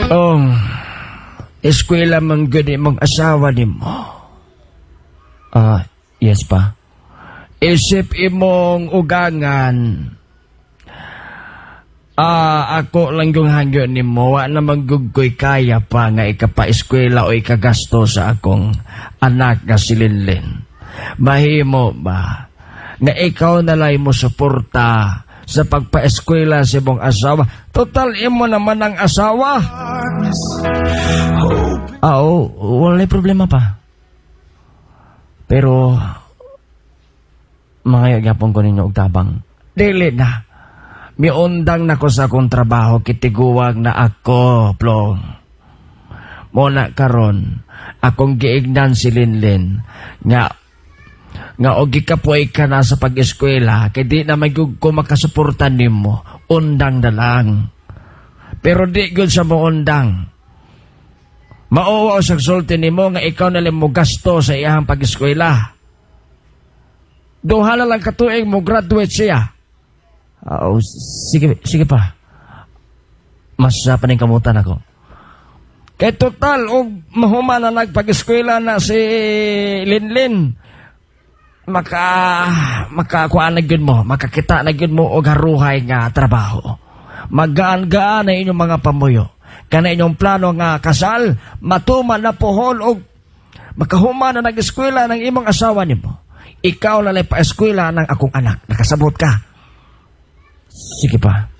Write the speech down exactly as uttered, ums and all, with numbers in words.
Oh, eskwela man gud imong asawa nimo. Ah, yes pa. Isip imong ugangan. Ah, ako lang yung hangyo ni mo. Wa naman gugkoy kaya pa nga ikapa-eskwela o ikagasto sa akong anak nga si Linlin. Mahimo ba nga ikaw nalay mo suporta sa pagpa-eskwela sa imong asawa? Total, imo naman ang asawa. Ah, oo, wala'y problema pa. Pero, mga yagapon ko ninyo og tabang. Dili na. Miundang na ko sa akong trabaho, kitiguwag na ako, Plong. Muna karon, akong giignan si Linlin, nga, nga o gikapoy ka na sa pag-eskwela, kaya di na may ko makasuportan nimo, undang na lang. Pero di gud sa mo undang. Mauwa sa sulti nimo nga ikaw na lang mo gasto sa iyang pag-eskwela. Duha na lang katuig mo graduate siya. Oo, uh, sige, sige pa. Mas uh, paningkamutan ako. Kaya total, o mahuma na nagpag-eskwela na si Linlin, maka, makakuha na yun mo, makakita na yun mo o haruhay nga trabaho. Magaan-gaan na inyong mga pamuyo. Kana inyong plano nga kasal, matuman na pohol o makahuma na nag-eskwela ng imong asawa nimo. Ikaw na lang pa-eskwela ng akong anak. Nakasabot ka. Sige pa.